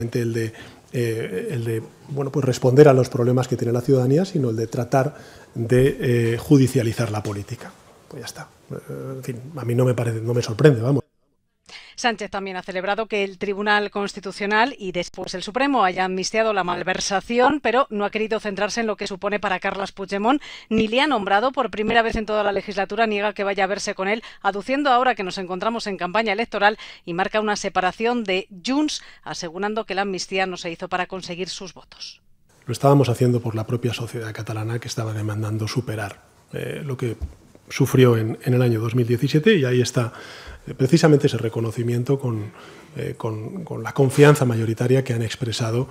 el de bueno, pues responder a los problemas que tiene la ciudadanía, sino el de tratar de judicializar la política. Pues ya está. En fin, a mí no me sorprende, vamos. Sánchez también ha celebrado que el Tribunal Constitucional y después el Supremo haya amnistiado la malversación, pero no ha querido centrarse en lo que supone para Carles Puigdemont, ni le ha nombrado. Por primera vez en toda la legislatura niega que vaya a verse con él, aduciendo ahora que nos encontramos en campaña electoral, y marca una separación de Junts, asegurando que la amnistía no se hizo para conseguir sus votos. Lo estábamos haciendo por la propia sociedad catalana, que estaba demandando superar lo que sufrió en el año 2017, y ahí está precisamente ese reconocimiento con la confianza mayoritaria que han expresado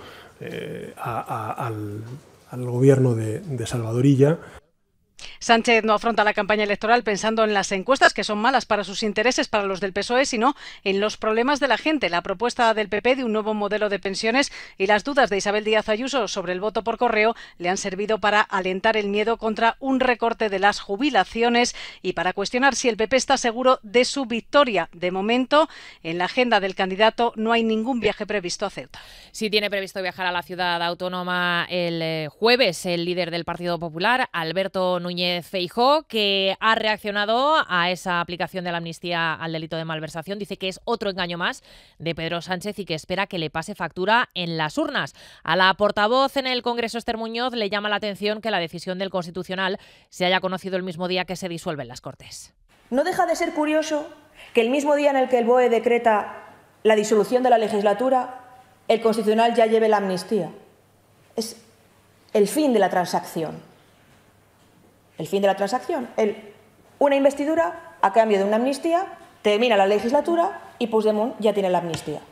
al gobierno de Salvador Illa. Sánchez no afronta la campaña electoral pensando en las encuestas, que son malas para sus intereses, para los del PSOE, sino en los problemas de la gente. La propuesta del PP de un nuevo modelo de pensiones y las dudas de Isabel Díaz Ayuso sobre el voto por correo le han servido para alentar el miedo contra un recorte de las jubilaciones y para cuestionar si el PP está seguro de su victoria. De momento, en la agenda del candidato no hay ningún viaje previsto a Ceuta. Sí tiene previsto viajar a la ciudad autónoma el jueves el líder del Partido Popular, Alberto Núñez Feijóo, que ha reaccionado a esa aplicación de la amnistía al delito de malversación. Dice que es otro engaño más de Pedro Sánchez y que espera que le pase factura en las urnas. A la portavoz en el Congreso, Esther Muñoz, le llama la atención que la decisión del Constitucional se haya conocido el mismo día que se disuelven las Cortes. No deja de ser curioso que el mismo día en el que el BOE decreta la disolución de la legislatura, el Constitucional ya lleve la amnistía. Es el fin de la transacción. El fin de la transacción. Una investidura a cambio de una amnistía, termina la legislatura y Puigdemont ya tiene la amnistía.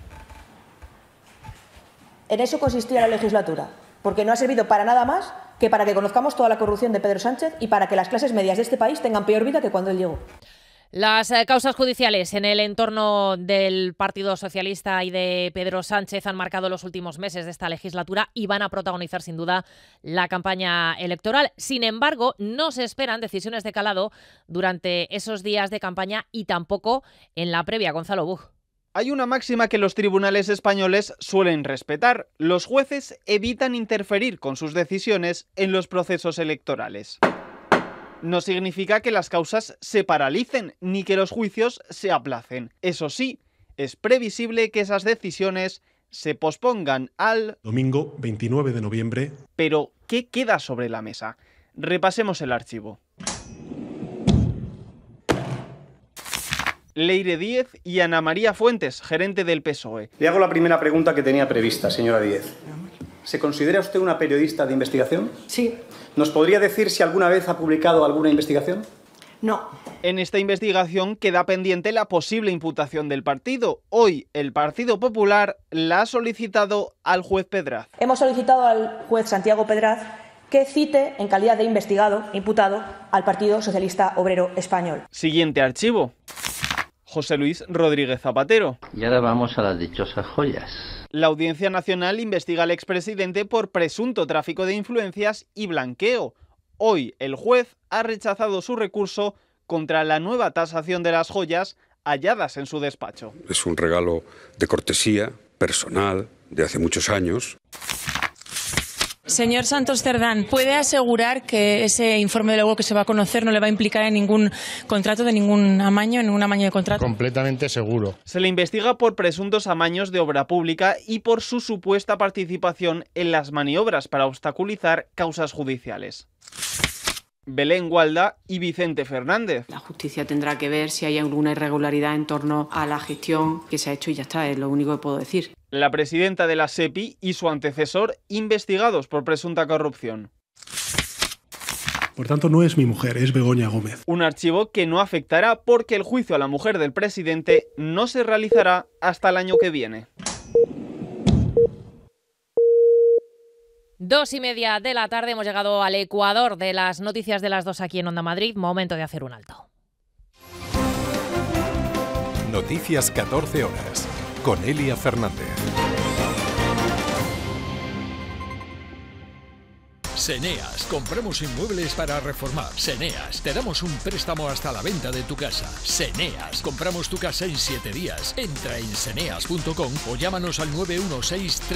En eso consistía la legislatura, porque no ha servido para nada más que para que conozcamos toda la corrupción de Pedro Sánchez y para que las clases medias de este país tengan peor vida que cuando él llegó. Las causas judiciales en el entorno del Partido Socialista y de Pedro Sánchez han marcado los últimos meses de esta legislatura y van a protagonizar sin duda la campaña electoral. Sin embargo, no se esperan decisiones de calado durante esos días de campaña y tampoco en la previa. Gonzalo Bug. Hay una máxima que los tribunales españoles suelen respetar. Los jueces evitan interferir con sus decisiones en los procesos electorales. No significa que las causas se paralicen ni que los juicios se aplacen. Eso sí, es previsible que esas decisiones se pospongan al domingo 29 de noviembre. Pero, ¿qué queda sobre la mesa? Repasemos el archivo. Leire Díez y Ana María Fuentes, gerente del PSOE. Le hago la primera pregunta que tenía prevista, señora Díez. ¿Se considera usted una periodista de investigación? Sí. ¿Nos podría decir si alguna vez ha publicado alguna investigación? No. En esta investigación queda pendiente la posible imputación del partido. Hoy el Partido Popular la ha solicitado al juez Pedraz. Hemos solicitado al juez Santiago Pedraz que cite en calidad de investigado, imputado, al Partido Socialista Obrero Español. Siguiente archivo. José Luis Rodríguez Zapatero. Y ahora vamos a las dichosas joyas. La Audiencia Nacional investiga al expresidente por presunto tráfico de influencias y blanqueo. Hoy el juez ha rechazado su recurso contra la nueva tasación de las joyas halladas en su despacho. Es un regalo de cortesía personal de hace muchos años. Señor Santos Cerdán, ¿puede asegurar que ese informe de luego que se va a conocer no le va a implicar en ningún contrato de ningún amaño de contrato? Completamente seguro. Se le investiga por presuntos amaños de obra pública y por su supuesta participación en las maniobras para obstaculizar causas judiciales. Belén Gualda y Vicente Fernández. La justicia tendrá que ver si hay alguna irregularidad en torno a la gestión que se ha hecho y ya está, es lo único que puedo decir. La presidenta de la SEPI y su antecesor investigados por presunta corrupción. Por tanto, no es mi mujer, es Begoña Gómez. Un archivo que no afectará porque el juicio a la mujer del presidente no se realizará hasta el año que viene. 2:30 de la tarde, hemos llegado al ecuador de las noticias de las 2 aquí en Onda Madrid. Momento de hacer un alto. Noticias 14 horas, con Elia Fernández. Seneas, compramos inmuebles para reformar. Seneas, te damos un préstamo hasta la venta de tu casa. Seneas, compramos tu casa en 7 días. Entra en seneas.com o llámanos al 916